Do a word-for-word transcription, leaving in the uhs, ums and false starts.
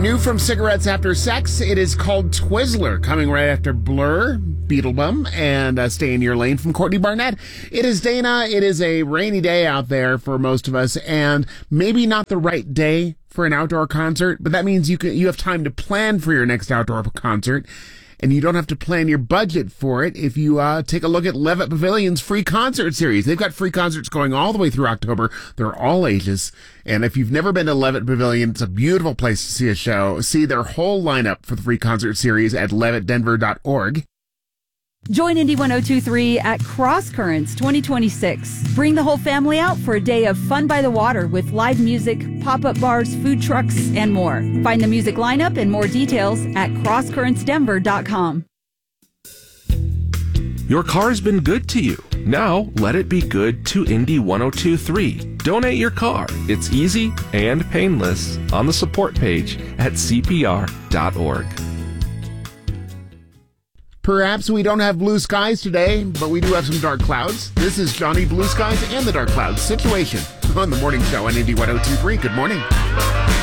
New from Cigarettes After Sex, it is called Twizzler, coming right after Blur, Beetlebum, and uh, Stay in Your Lane from Courtney Barnett. It is Dana. It is a rainy day out there for most of us, and maybe not the right day for an outdoor concert, but that means you can, you have time to plan for your next outdoor concert, and you don't have to plan your budget for it if you uh, take a look at Levitt Pavilion's free concert series. They've got free concerts going all the way through October. They're all ages. And if you've never been to Levitt Pavilion, it's a beautiful place to see a show. See their whole lineup for the free concert series at levitt denver dot org. Join Indy one oh two point three at Cross Currents twenty twenty-six. Bring the whole family out for a day of fun by the water with live music, pop-up bars, food trucks, and more. Find the music lineup and more details at cross currents denver dot com. Your car's been good to you. Now let it be good to Indy one oh two point three. Donate your car. It's easy and painless on the support page at c p r dot org. Perhaps we don't have blue skies today, but we do have some dark clouds. This is Johnny Blue Skies and the Dark Clouds situation on the morning show on Indy one oh two point three. Good morning.